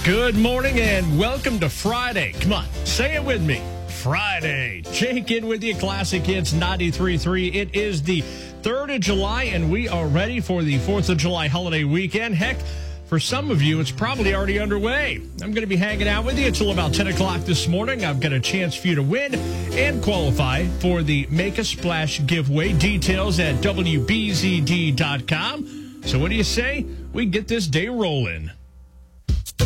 Good morning and welcome to Friday. Come on, say it with me. Friday. Jake in with you. Classic Hits 93.3. It is the 3rd of July and we are ready for the 4th of July holiday weekend. Heck, for some of you, it's probably already underway. I'm going to be hanging out with you until about 10 o'clock this morning. I've got a chance for you to win and qualify for the Make a Splash giveaway. Details at WBZD.com. So what do you say? We get this day rolling.